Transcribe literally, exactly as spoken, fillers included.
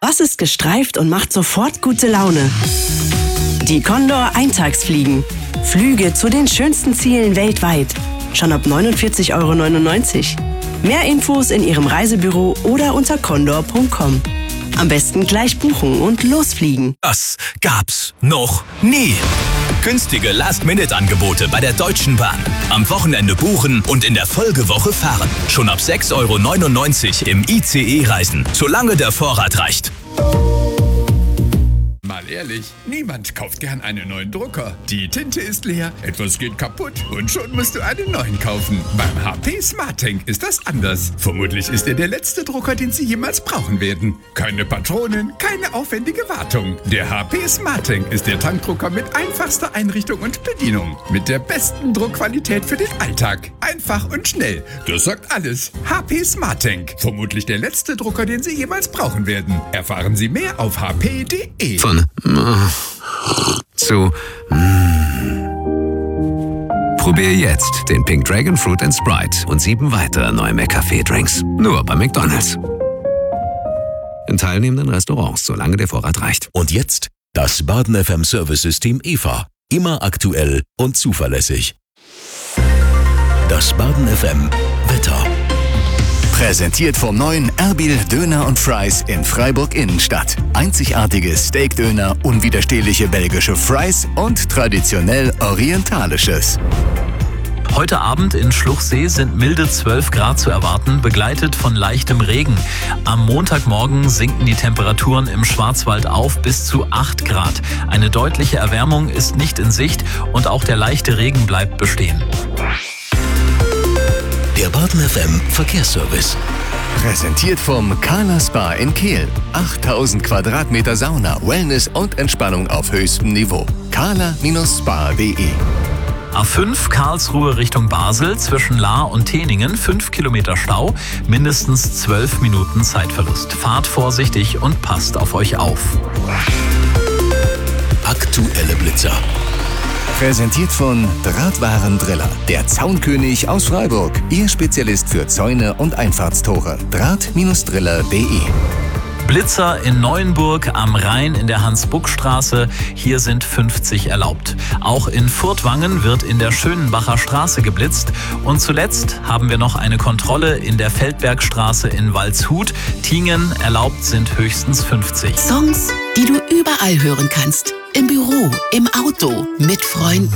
Was ist gestreift und macht sofort gute Laune? Die Condor Eintagsfliegen. Flüge zu den schönsten Zielen weltweit. Schon ab neunundvierzig Euro neunundneunzig. Mehr Infos in Ihrem Reisebüro oder unter condor punkt com. Am besten gleich buchen und losfliegen. Das gab's noch nie. Günstige Last-Minute-Angebote bei der Deutschen Bahn. Am Wochenende buchen und in der Folgewoche fahren. Schon ab sechs Euro neunundneunzig im I C E reisen, solange der Vorrat reicht. Mal ehrlich, niemand kauft gern einen neuen Drucker. Die Tinte ist leer, etwas geht kaputt und schon musst du einen neuen kaufen. Beim H P SmartTank ist das anders. Vermutlich ist er der letzte Drucker, den Sie jemals brauchen werden. Keine Patronen, keine aufwendige Wartung. Der H P SmartTank ist der Tankdrucker mit einfachster Einrichtung und Bedienung. Mit der besten Druckqualität für den Alltag. Einfach und schnell. Das sagt alles. H P SmartTank. Vermutlich der letzte Drucker, den Sie jemals brauchen werden. Erfahren Sie mehr auf h p punkt d e. Von zu Probier jetzt den Pink Dragon Fruit and Sprite und sieben weitere neue McCafé-Drinks. Nur bei McDonald's. In teilnehmenden Restaurants, solange der Vorrat reicht. Und jetzt das Baden F M Service-System E V A. Immer aktuell und zuverlässig. Das Baden F M Wetter. Präsentiert vom neuen Erbil Döner und Fries in Freiburg Innenstadt. Einzigartige Steakdöner, unwiderstehliche belgische Fries und traditionell orientalisches. Heute Abend in Schluchsee sind milde zwölf Grad zu erwarten, begleitet von leichtem Regen. Am Montagmorgen sinken die Temperaturen im Schwarzwald auf bis zu acht Grad. Eine deutliche Erwärmung ist nicht in Sicht und auch der leichte Regen bleibt bestehen. Der Baden F M Verkehrsservice. Präsentiert vom Kala Spa in Kehl. achttausend Quadratmeter Sauna, Wellness und Entspannung auf höchstem Niveau. kala Spa punkt de. A fünf Karlsruhe Richtung Basel zwischen Lahr und Teningen, fünf Kilometer Stau, mindestens zwölf Minuten Zeitverlust. Fahrt vorsichtig und passt auf euch auf. Aktuelle Blitzer. Präsentiert von Drahtwarendriller, der Zaunkönig aus Freiburg. Ihr Spezialist für Zäune und Einfahrtstore. Draht Driller punkt de. Blitzer in Neuenburg am Rhein in der Hans-Buck-Straße. Hier sind fünfzig erlaubt. Auch in Furtwangen wird in der Schönenbacher Straße geblitzt. Und zuletzt haben wir noch eine Kontrolle in der Feldbergstraße in Waldshut. Tingen erlaubt sind höchstens fünfzig. Songs, die du überall hören kannst. Im Büro, im Auto, mit Freunden.